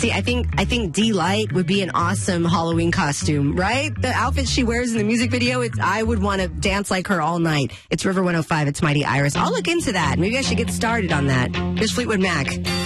See, I think D-Light would be an awesome Halloween costume, right? The outfit she wears in the music video, I would want to dance like her all night. It's River 105. It's Mighty Iris. I'll look into that. Maybe I should get started on that. Here's Fleetwood Mac.